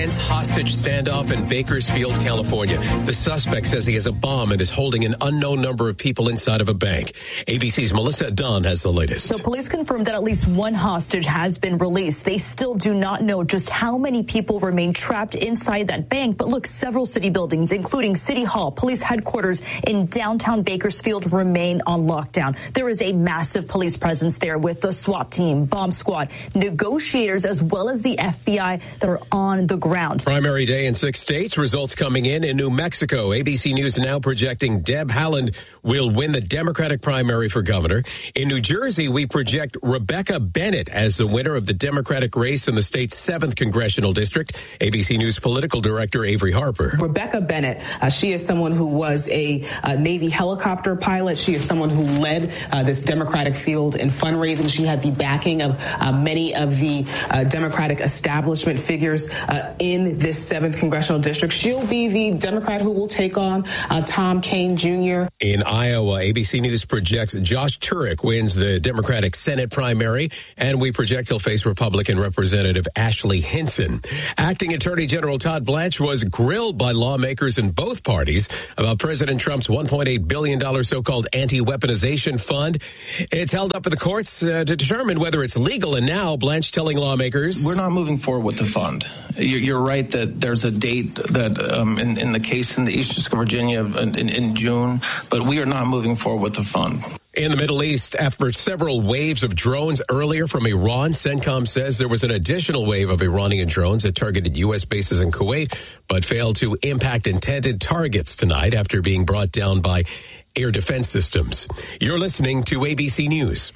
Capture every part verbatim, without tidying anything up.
tense hostage standoff in Bakersfield, California. The suspect says he has a bomb and is holding an unknown number of people inside of a bank. A B C's Melissa Dunn has the latest. So police confirmed that at least one hostage has been released. They still do not know just how many people remain trapped inside that bank. But look, several city buildings, including City Hall, police headquarters in downtown Bakersfield, remain on lockdown. There is a massive police presence there with the SWAT team, bomb squad, negotiators, as well as the F B I that are on the ground. Primary day in six states. Results coming in in New Mexico. A B C News now projecting Deb Haaland will win the Democratic primary for governor. In New Jersey, we project Rebecca Bennett as the winner of the Democratic race in the state's seventh congressional district. A B C News political director Avery Harper. Rebecca Bennett, uh, she is someone who was a uh, Navy helicopter pilot. She is someone who led uh, this Democratic field in fundraising. She had the backing of uh, many of the uh, Democratic establishment figures uh, in this seventh congressional district. She'll be the Democrat who will take on uh, Tom Kean Junior In Iowa, A B C News projects Josh Turek wins the Democratic Senate primary, and we project he'll face Republican Representative Ashley Hinson. Acting Attorney General Todd Blanche was grilled by lawmakers in both parties about President Trump's one point eight billion dollars so-called anti-weaponization fund. It's held up in the courts uh, to determine whether it's legal, and now Blanche telling lawmakers, we're not moving forward with the fund. You're right that there's a date that um, in, in the case in the Eastern District of Virginia in, in June, but we are not moving forward with the fund. In the Middle East, after several waves of drones earlier from Iran, CENTCOM says there was an additional wave of Iranian drones that targeted U S bases in Kuwait, but failed to impact intended targets tonight after being brought down by air defense systems. You're listening to A B C News.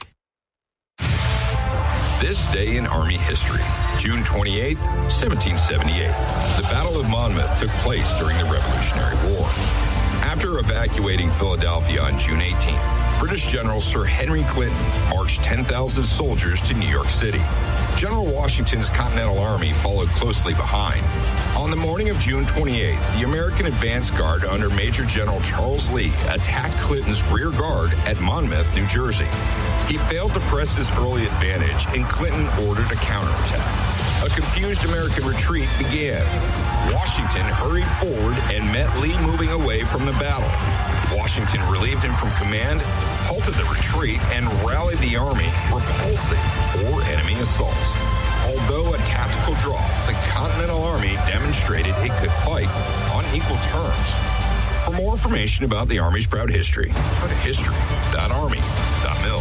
This day in Army history, June twenty-eighth, seventeen seventy-eight. The Battle of Monmouth took place during the Revolutionary War. After evacuating Philadelphia on June eighteenth, British General Sir Henry Clinton marched ten thousand soldiers to New York City. General Washington's Continental Army followed closely behind. On the morning of June twenty-eighth, the American advance guard under Major General Charles Lee attacked Clinton's rear guard at Monmouth, New Jersey. He failed to press his early advantage, and Clinton ordered a counterattack. A confused American retreat began. Washington hurried forward and met Lee moving away from the battle. Washington relieved him from command, halted the retreat, and rallied the army, repulsing four enemy assaults. Although a tactical draw, the Continental Army demonstrated it could fight on equal terms. For more information about the Army's proud history, go to history dot army dot mil.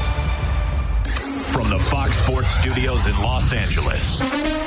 From the Fox Sports Studios in Los Angeles,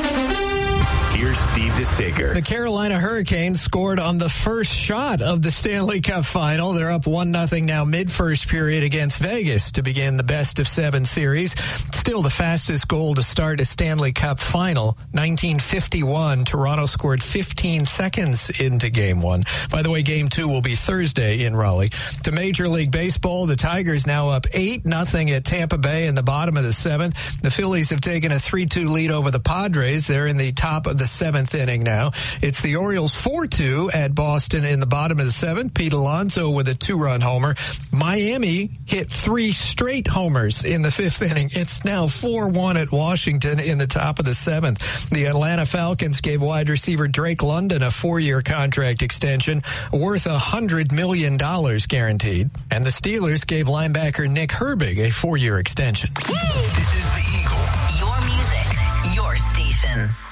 here's Steve DeSager. The Carolina Hurricanes scored on the first shot of the Stanley Cup final. They're up one nothing now mid-first period against Vegas to begin the best of seven series. Still the fastest goal to start a Stanley Cup final. nineteen fifty-one, Toronto scored fifteen seconds into game one. By the way, game two will be Thursday in Raleigh. To Major League Baseball, the Tigers now up eight nothing at Tampa Bay in the bottom of the seventh. The Phillies have taken a three two lead over the Padres. They're in the top of the seventh inning now. It's the Orioles four two at Boston in the bottom of the seventh. Pete Alonso with a two-run homer. Miami hit three straight homers in the fifth inning. It's now four one at Washington in the top of the seventh. The Atlanta Falcons gave wide receiver Drake London a four-year contract extension worth one hundred million dollars guaranteed. And the Steelers gave linebacker Nick Herbig a four-year extension. This is The Eagle. Your music, your station.